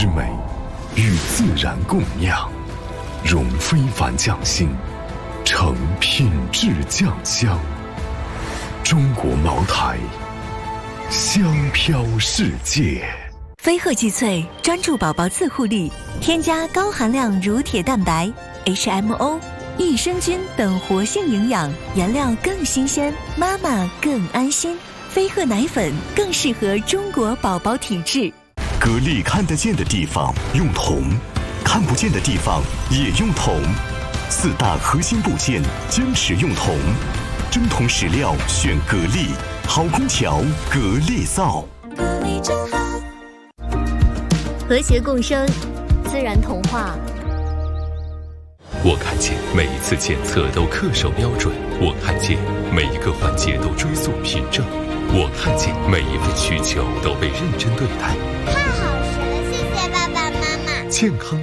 之美，与自然共酿，融非凡匠心，成品质酱香。中国茅台，香飘世界。 飞鹤济萃专注宝宝自护力，添加高含量乳铁蛋白、HMO、益生菌等活性营养，原料更新鲜，妈妈更安心。飞鹤奶粉更适合中国宝宝体质。 格力看得见的地方用铜，看不见的地方也用铜，4大核心部件坚持用铜，真铜实料选格力，好空调格力造。 格力真好。和谐共生，自然童话。 我看见每一次检测都恪守标准，我看见每一个环节都追溯凭证，我看见每一份需求都被认真对待。 太好吃了，谢谢爸爸妈妈。 健康